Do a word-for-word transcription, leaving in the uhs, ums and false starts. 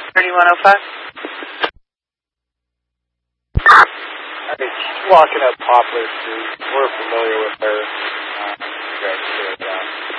thirty-one oh five. Hey, she's walking up Poplar Street. We're familiar with her. Uh,